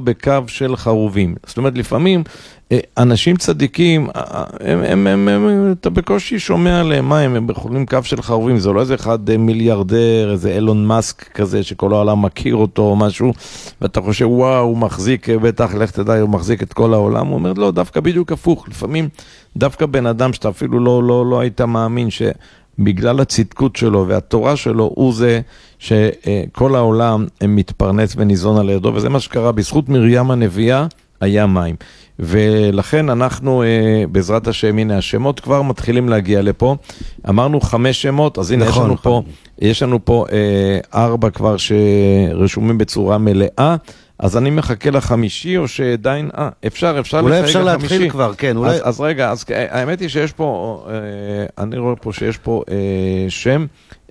בקו של חרובים. זאת אומרת, לפעמים אנשים צדיקים, אתה בקושי שומע עליהם, מה הם יכולים קו של חרובים, זה לא איזה אחד מיליארדר, איזה אילון מאסק כזה, שכל העולם מכיר אותו או משהו, ואתה חושב, וואו, הוא מחזיק, בטח, לך תדע, הוא מחזיק את כל העולם, הוא אומר, לא, דווקא בדיוק הפוך, לפעמים, דווקא בן אדם שאתה אפילו לא היית מאמין בגלל הצדקות שלו והתורה שלו, הוא זה שכל העולם מתפרנס וניזון על ידו, וזה מה שקרה בזכות מרים הנביאה, היה מים. ולכן אנחנו, בעזרת השם, הנה השמות כבר מתחילים להגיע לפה. אמרנו 5 שמות, אז הנה נכון, יש לנו פה 4 כבר שרשומים בצורה מלאה, אז אני מחכה לחמישי, או שעדיין, אפשר אולי אפשר להתחיל כבר, כן. אז רגע, אז האמת היא שיש פה, אני רואה פה שיש פה שם,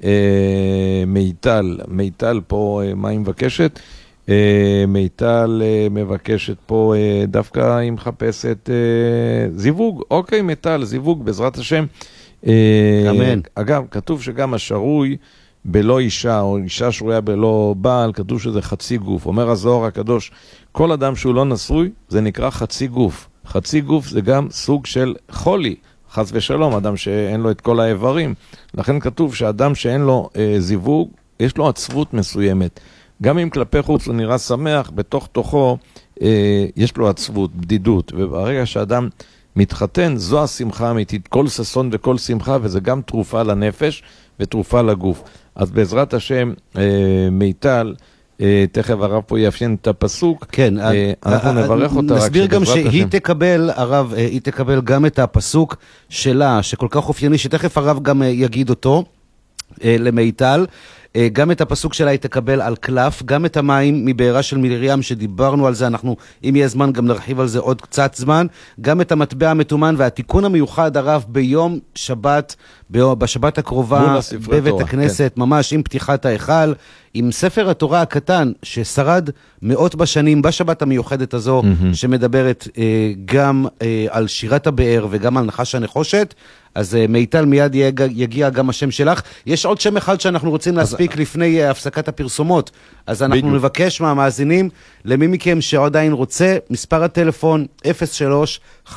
מיטל פה, מה היא מבקשת? מיטל מבקשת פה, דווקא היא מחפשת זיווג, אוקיי מיטל, זיווג בעזרת השם. אמן. אגב, כתוב שגם השרוי, בלא אישה, או אישה שרויה בלא בעל, כתוב שזה חצי גוף. אומר הזוהר הקדוש, כל אדם שהוא לא נשוי, זה נקרא חצי גוף. חצי גוף זה גם סוג של חולי, חס ושלום, אדם שאין לו את כל האיברים. לכן כתוב שאדם שאין לו זיווג, יש לו עצבות מסוימת. גם אם כלפי חוץ הוא נראה שמח, בתוך תוכו יש לו עצבות, בדידות. וברגע שאדם מתחתן, זו השמחה האמיתית, כל ששון וכל שמחה, וזה גם תרופה לנפש ותרופה לגוף. אז בעזרת השם, מיטל, תכף הרב פה יאפיין את הפסוק, כן, אנחנו נברך אותה. נסביר גם שהיא תקבל, הרב, היא תקבל גם את הפסוק שלה, שכל כך אופייני, שתכף הרב גם יגיד אותו למיטל, גם את הפסוק שלה היא תקבל על קלף, גם את המים מבארה של מרים שדיברנו על זה, אנחנו אם יהיה זמן גם נרחיב על זה עוד קצת זמן, גם את המטבע המתומן והתיקון המיוחד הרב ביום שבת, בשבת הקרובה בבית הכנסת, כן. ממש עם פתיחת ההיכל, עם ספר התורה הקטן ששרד מאות בשנים בשבת המיוחדת הזו, שמדברת גם על שירת הבאר וגם על נחש הנחושת. אז מיטל מיד יגיע גם השם שלך. יש עוד שם אחד שאנחנו רוצים להספיק לפני הפסקת הפרסומות, אז אנחנו נבקש מהמאזינים, למי מכם שעדיין רוצה, מספר הטלפון 03-579-0303,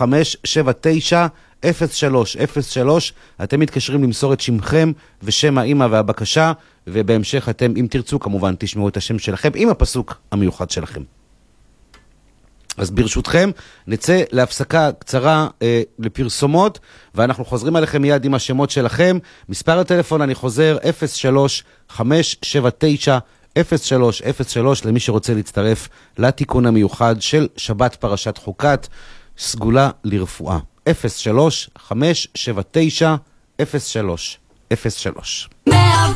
אתם מתקשרים למסור את שמכם ושם האמא והבקשה, ובהמשך אתם, אם תרצו כמובן, תשמעו את השם שלכם עם הפסוק המיוחד שלכם. אז ברשותכם, נצא להפסקה קצרה לפרסומות, ואנחנו חוזרים עליכם מיד עם השמות שלכם. מספר הטלפון, אני חוזר, 03-579-0303, למי שרוצה להצטרף לתיקון המיוחד של שבת פרשת חוקת, סגולה לרפואה. 03-579-0303.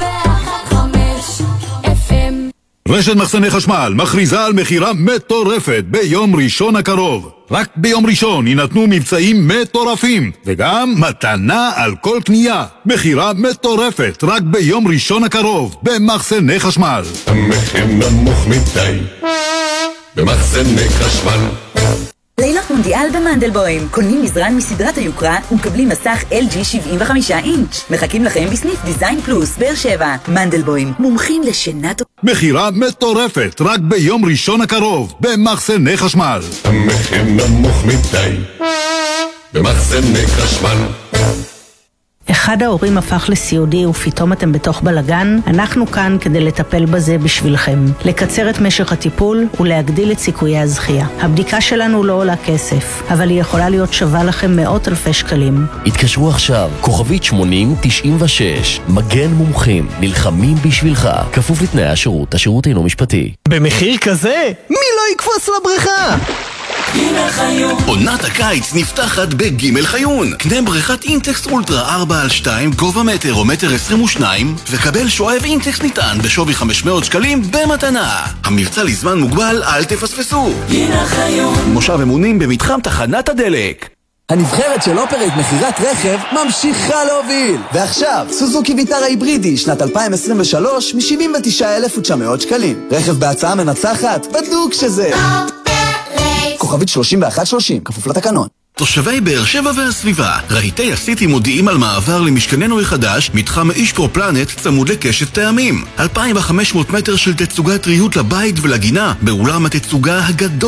רשת מחסני חשמל מכריזה על מחירה מטורפת ביום ראשון הקרוב. רק ביום ראשון יינתנו מבצעים מטורפים, וגם מתנה על כל קנייה. מחירה מטורפת רק ביום ראשון הקרוב במחסני חשמל. המחיר נמוך מדי במחסני חשמל. לילות מונדיאל במנדלבוים. קונים מזרן מסדרת היוקרה ומקבלים מסך LG 75 אינץ'. מחכים לכם בסניף דיזיין פלוס באר שבע. מנדלבוים, מומחים לשינת... מחירה מטורפת רק ביום ראשון הקרוב במחסני חשמל. המחיר נמוך מדי במחסני חשמל. אחד ההורים הפך לסיעודי ופתאום אתם בתוך בלגן, אנחנו כאן כדי לטפל בזה בשבילכם. לקצר את משך הטיפול ולהגדיל את סיכויי הזכייה. הבדיקה שלנו לא עולה כסף, אבל היא יכולה להיות שווה לכם מאות אלפי שקלים. התקשרו עכשיו, כוכבית 8096, מגן מומחים, נלחמים בשבילך, כפוף לתנאי השירות, השירות אינו משפטי. במחיר כזה? מי לא יקפוץ לבריכה? ג' חיון. עונת הקיץ נפתחת בג' חיון. קנה בריכת אינטקס אולטרה 4x2 גובה מטר או מטר 22 וקבל שואב אינטקס נטען בשווי 500 שקלים במתנה. המבצע לזמן מוגבל, אל תפספסו. ג' חיון. מושב אמונים במתחם תחנת הדלק. הנבחרת של אופרייט מחירת רכב ממשיכה להוביל. ועכשיו, סוזוקי ויטרה היברידי שנת 2023 מ-79,900 שקלים. רכב בהצעה מנצחת, בדוק שזה. כוכבית 3130, כפוף לתקנון. תושבי באר שבע והסביבה, רהיטי הסיטי מודיעים על מעבר למשכננו החדש, מתחם אישפרו-פלנט צמוד לקשת טעמים. 2,500 מטר של תצוגת ריהוט לבית ולגינה, באולם התצוגה הגדול